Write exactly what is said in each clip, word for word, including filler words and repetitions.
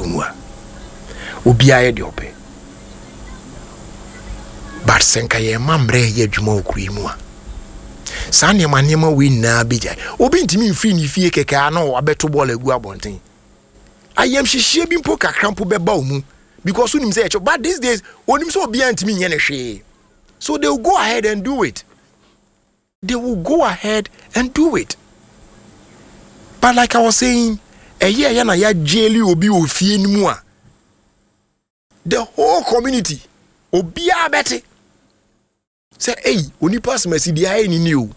mu a obi aye de ope but senka ye mamre ye adwuma okuri mu a saa nneɛma nneɛma we na beja obi ntimi mfiri ne fie keke ano abeto ball egu abonten ayam hihie bi mpo kakrampo beba omu because unim say but these days onim so obi antimi nye ne hwe so they will go ahead and do it they will go ahead and do it but like I was saying a year ya na ya jeli obi ofie ni mu a the whole community obi abete say hey onipa smasi dia ai ni ni o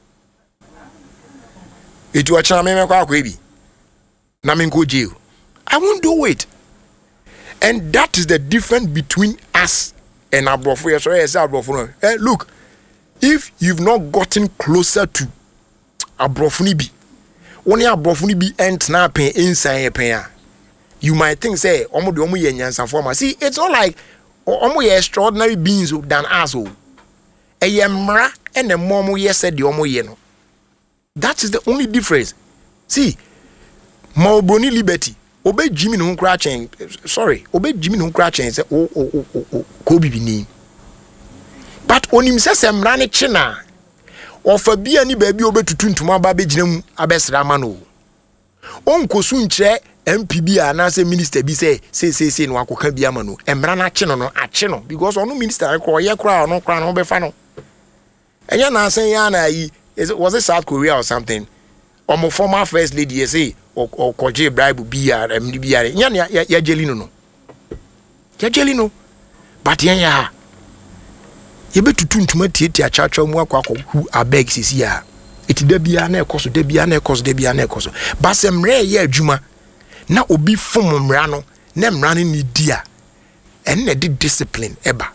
etu acha me me kwa kwa bi na me nko jail I won't do it. And that is the difference between us and Abrofo. Yes, yes, Abrofo. Eh, look, if you've not gotten closer to Abrofo bi, only Abrofo bi ent na pen inside pen. You might think say, omo de omo ye nyansa forma. See, it's not like omo ye extraordinary beings than us. Oh, e ye mra and the momo ye said the omo ye no. That is the only difference. See, Maobroni liberty. Obe Jimmy no kra chen sorry obe Jimmy no kra chen say o o o ko bibini but onim se semra ne che na ofa bia ni ba bi obetutu ntuma ba be ginam abesra ma no onkosu nkyere M P B ana se minister bi say say say say no akoka bia ma no emra na che no no ache no because ono minister ko ye kra ono kra no be fa no enya na san ya na yi was it South Korea or something omo former first lady you say or or koje bribe biya em ni biya nya ya ya jeli no no ya jeli no but yen ya ye betutu ntuma tietia chacha mu akwa akwu abeg sisi ya eti da biya na ekoso da biya na ekoso da biya na ekoso basemre ye adwuma na obi fom mra no na mra no ni dia en na di discipline eba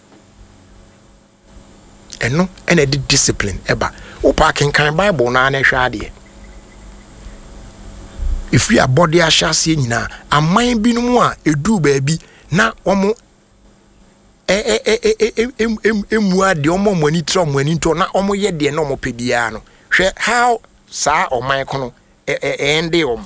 eno en na di discipline eba o pa kan Bible na na hwa ade if we are body ashase nyina aman bi no mu a edu baabi na omo eh eh eh eh emu ade omo mani tra mani to na omo ye de na omo pedia no hwe how sa oman kono eh eh ende om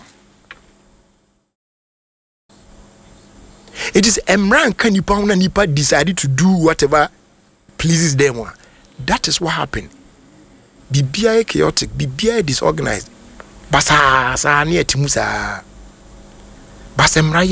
it is emran kan nipa na nipa decided to do whatever pleases them. That is what happened. Bibia chaotic, bibia disorganized. Basa sa ni etimusa. Basemra